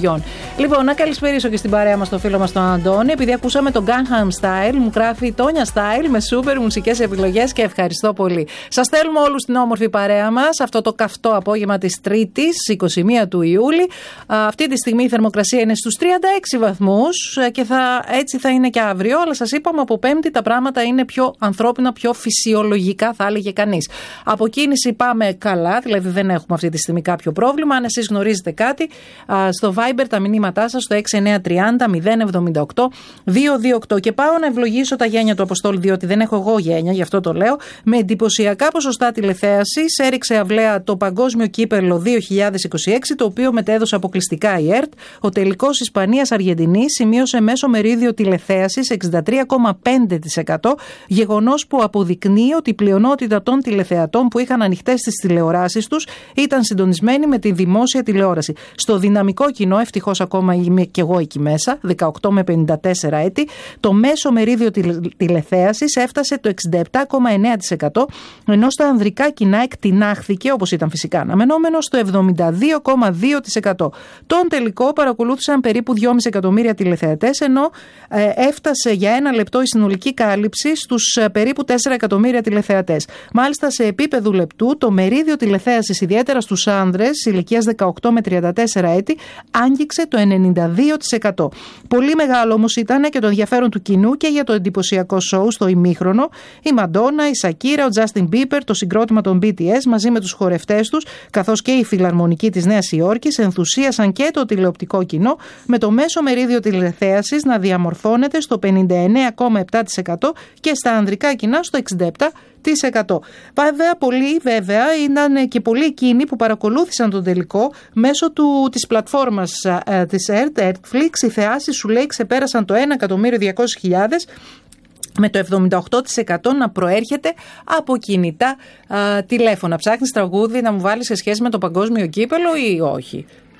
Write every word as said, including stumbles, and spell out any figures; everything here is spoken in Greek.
παιδιών. Λοιπόν, να καλησπερίσω και στην παρέα μας το φίλο μας τον Αντώνη. Επειδή ακούσαμε το Gangnam Style, μου γράφει Τόνια Style με σούπερ μουσικές επιλογές και ευχαριστώ πολύ. Σας στέλνουμε όλους την όμορφη παρέα μας αυτό το καυτό απόγευμα της Τρίτης, εικοστή πρώτη του Ιούλη. Αυτή τη στιγμή η θερμοκρασία είναι στους τριάντα έξι βαθμούς και θα, έτσι θα είναι και αύριο. Αλλά σας είπαμε από Πέμπτη τα πράγματα είναι πιο ανθρώπινα, πιο φυσιολογικά, θα έλεγε κανείς. Από κίνηση πάμε καλά, δηλαδή δεν έχουμε αυτή τη στιγμή κάποιο πρόβλημα. Αν εσείς γνωρίζετε κάτι, στο Viber τα μηνύματά σας στο έξι εννιά τρία μηδέν μηδέν εβδομήντα οκτώ διακόσια είκοσι οκτώ. Και πάω να ευλογήσω τα γένια του Αποστόλη, διότι δεν έχω εγώ γένια, γι' αυτό το λέω. Με εντυπωσιακά ποσοστά τηλεθέασης έριξε αυλαία το Παγκόσμιο Κύπελλο δύο χιλιάδες είκοσι έξι, το οποίο μετέδωσε αποκλειστικά η ΕΡΤ. Ο τελικός Ισπανίας-Αργεντινής σημείωσε μέσο μερίδιο τηλεθέασης εξήντα τρία κόμμα πέντε τοις εκατό, γεγονός που αποδεικνύει ότι η πλειονότητα των τηλεθεατών που είχαν ανοιχτές τις τηλεοράσεις τους ήταν συντονισμένοι με τη δημόσια τηλεόραση. Στο δυναμικό κοινό, ευτυχώς ακόμα είμαι και εγώ εκεί μέσα, δεκαοκτώ με πενήντα τέσσερα έτη, το μέσο μερίδιο τηλεθέασης έφτασε το εξήντα επτά κόμμα εννέα τοις εκατό, ενώ στα ανδρικά κοινά εκτινάχθηκε, όπως ήταν φυσικά αναμενόμενο, στο εβδομήντα δύο κόμμα δύο τοις εκατό. Τον τελικό παρακολούθησαν περίπου δυόμισι εκατομμύρια τηλεθεατές, ενώ ε, έφτασε για ένα λεπτό η συνολική κάλυψη στους ε, περίπου τέσσερα εκατομμύρια τηλεθεατές. Μάλιστα, σε επίπεδο λεπτού, το μερίδιο τηλεθέασης, ιδιαίτερα στους άνδρες ηλικίας δεκαοκτώ με τριάντα τέσσερα έτη, άγγιξε το ενενήντα δύο τοις εκατό. Πολύ μεγάλο όμως ήταν και το ενδιαφέρον του κοινού και για το εντυπωσιακό σοου στο ημίχρονο. Η Μαντόνα, η Σακύρα, ο Τζάστιν Μπίπερ, το συγκρότημα των μπι τι ες μαζί με τους χορευτές τους, καθώς και η Φιλαρμονική της Νέας Υόρκης, ενθουσίασαν και το τηλεοπτικό κοινό, με το μέσο μερίδιο τηλεθέασης να διαμορφώνεται στο πενήντα εννέα κόμμα επτά τοις εκατό και στα ανδρικά κοινά στο εξήντα επτά τοις εκατό. Βέβαια, πολλοί βέβαια ήταν και πολλοί εκείνοι που παρακολούθησαν τον τελικό μέσω του, της πλατφόρμας ε, της ΕΡΤ, Netflix. Οι θεάσεις, σου λέει, ξεπέρασαν το ένα εκατομμύριο διακόσιες χιλιάδες, με το εβδομήντα οκτώ τοις εκατό να προέρχεται από κινητά α, τηλέφωνα. Ψάχνεις τραγούδι να μου βάλεις σε σχέση με το παγκόσμιο κύπελλο ή όχι?